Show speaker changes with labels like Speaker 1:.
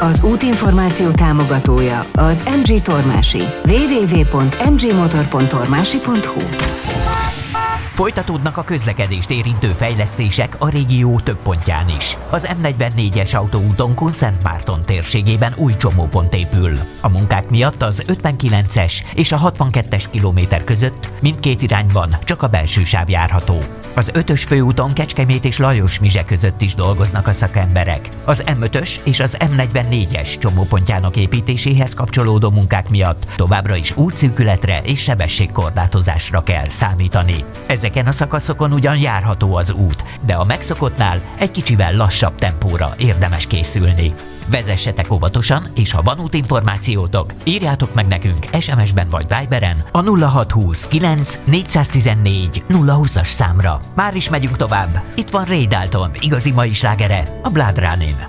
Speaker 1: Az útinformáció támogatója az MG Tormási. www.mgmotor.tormási.hu.
Speaker 2: Folytatódnak a közlekedést érintő fejlesztések a régió több pontján is. Az M44-es autóúton Kunszentmárton térségében új csomópont épül. A munkák miatt az 59-es és a 62-es kilométer között mindkét irányban csak a belső sáv járható. Az 5-ös főúton Kecskemét és Lajos-Mizse között is dolgoznak a szakemberek. Az M5-ös és az M44-es csomópontjának építéséhez kapcsolódó munkák miatt továbbra is útszűkületre és sebességkorlátozásra kell számítani. Ezeken a szakaszokon ugyan járható az út, de a megszokottnál egy kicsivel lassabb tempóra érdemes készülni. Vezessetek óvatosan, és ha van útinformációtok, írjátok meg nekünk SMS-ben vagy Viberen a 0620 9 414 020-as számra. Már is megyünk tovább. Itt van Ray Dalton igazi mai slágere, a Blood Running.